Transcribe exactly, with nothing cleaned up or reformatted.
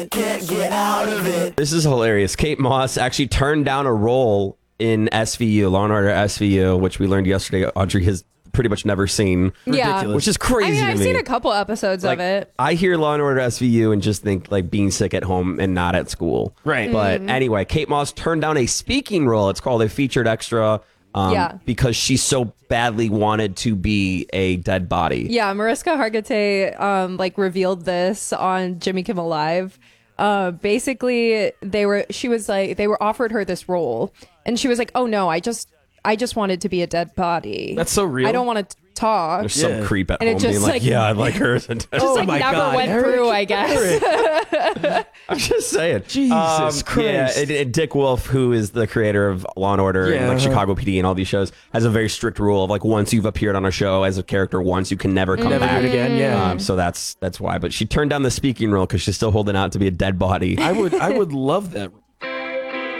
Can't get out of it. This is hilarious. Kate Moss actually turned down a role in S V U, Law and Order S V U, which we learned yesterday Audrey has pretty much never seen. Yeah. Ridiculous. Which is crazy I mean, to I've me. seen a couple episodes Like, of it. I hear Law and Order S V U and just think like being sick at home and not at school. Right. But anyway, Kate Moss turned down a speaking role. It's called a featured extra. Um, Yeah. Because she so badly wanted to be a dead body. Yeah, Mariska Hargitay um like revealed this on Jimmy Kimmel Live. Uh, basically, they were. She was like, they were offered her this role, and she was like, "Oh no, I just, I just wanted to be a dead body. That's so real. I don't want to talk." There's some Yeah. creep at And it home just, being like, like- yeah, I'd like her as a dead Just Oh like my never God, went Eric, through, I guess. I'm just saying. Jesus um, Christ. Yeah, and, and Dick Wolf, who is the creator of Law and Order Yeah, and like uh-huh. Chicago P D and all these shows, has a very strict rule of like once you've appeared on a show as a character once, you can never come Never do back it again. Yeah. Um, so that's that's why. But she turned down the speaking role because she's still holding out to be a dead body. I would I would love that role.